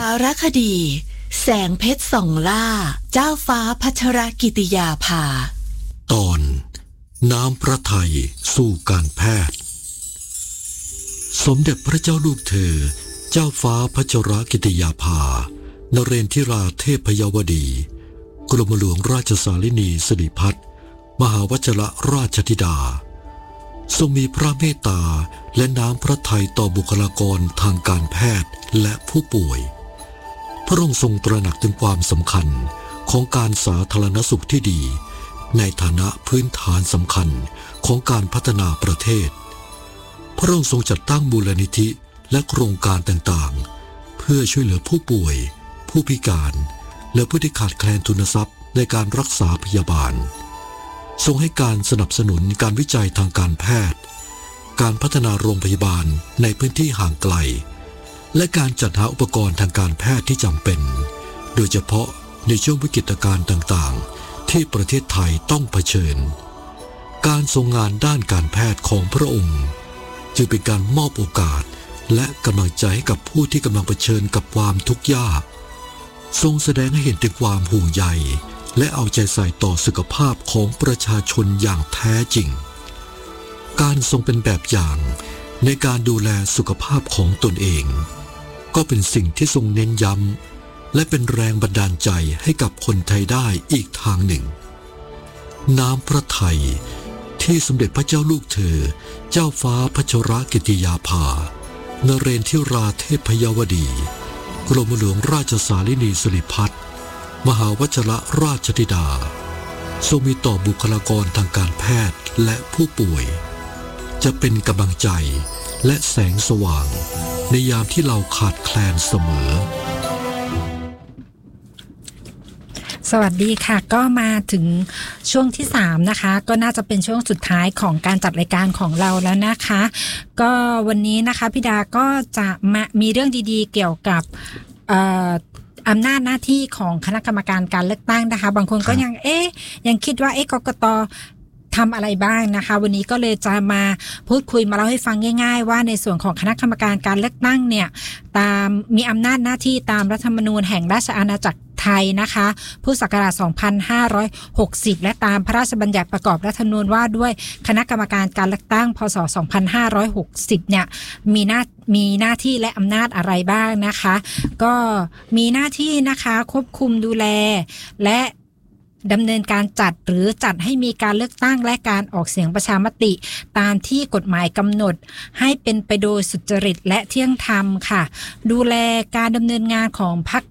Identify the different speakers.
Speaker 1: ารคดีแสงเพชรส่องล่าเจ้าฟ้าพัชรกิติยาภา
Speaker 2: ตอนน้ำพระทัยสู่การแพทย์สมเด็จพระเจ้าลูกเธอเจ้าฟ้าพัชรกิติยาภานเรนทิราเทพยวดีกรมหลวงราชสารินีสิริพัฒน์มหาวชรราชธิดาทรงมีพระเมตตาและน้ำพระทัยต่อบุคลากรทางการแพทย์และผู้ป่วยพระองค์ทรงตระหนักถึงความสำคัญของการสาธารณสุขที่ดีในฐานะพื้นฐานสำคัญของการพัฒนาประเทศพระองค์ทรงจัดตั้งมูลนิธิและโครงการต่างๆเพื่อช่วยเหลือผู้ป่วยผู้พิการและผู้ที่ขาดแคลนทุนทรัพย์ในการรักษาพยาบาลทรงให้การสนับสนุนการวิจัยทางการแพทย์การพัฒนาโรงพยาบาลในพื้นที่ห่างไกลและการจัดหาอุปกรณ์ทางการแพทย์ที่จำเป็นโดยเฉพาะในช่วงวิกฤตการณ์ต่างๆที่ประเทศไทยต้องเผชิญการทรงงานด้านการแพทย์ของพระองค์จึงเป็นการมอบโอกาสและกำลังใจให้กับผู้ที่กำลังเผชิญกับความทุกข์ยากทรงแสดงให้เห็นถึงความห่วงใยและเอาใจใส่ต่อสุขภาพของประชาชนอย่างแท้จริงการทรงเป็นแบบอย่างในการดูแลสุขภาพของตนเองก็เป็นสิ่งที่ทรงเน้นย้ำและเป็นแรงบันดาลใจให้กับคนไทยได้อีกทางหนึ่งน้ำพระทัยที่สมเด็จพระเจ้าลูกเธอเจ้าฟ้าพัชรกิติยาภานเรนทิราเทพยวดีกรมหลวงราชสารินีสิริพัฒน์มหาวชรราชธิดาทรงมีต่อบุคลากรทางการแพทย์และผู้ป่วยจะเป็นกำลังใจและแสงสว่างในยามที่เราขาดแคลนเสมอ
Speaker 3: สวัสดีค่ะก็มาถึงช่วงที่3นะคะก็น่าจะเป็นช่วงสุดท้ายของการจัดรายการของเราแล้วนะคะก็วันนี้นะคะพี่ดาก็จะมีเรื่องดีๆเกี่ยวกับอำนาจหน้าที่ของคณะกรรมการการเลือกตั้งนะคะบางคนก็ยังคิดว่ากกต.ทำอะไรบ้างนะคะวันนี้ก็เลยจะมาพูดคุยมาเล่าให้ฟังง่ายๆว่าในส่วนของคณะกรรมการการเลือกตั้งเนี่ยตามมีอำนาจหน้าที่ตามรัฐธรรมนูญแห่งราชอาณาจักรไทยนะคะพุทธศักราช 2560 และตามพระราชบัญญัติประกอบรัฐธรรมนูญว่าด้วยคณะกรรมการการเลือกตั้งพ.ศ. 2560 เนี่ยมีหน้าที่และอำนาจอะไรบ้างนะคะก็มีหน้าที่นะคะควบคุมดูแลและดำเนินการจัดหรือจัดให้มีการเลือกตั้งและการออกเสียงประชามติตามที่กฎหมายกำหนดให้เป็นไปโดยสุจริตและเที่ยงธรรมค่ะดูแลการดำเนินงานของพรรค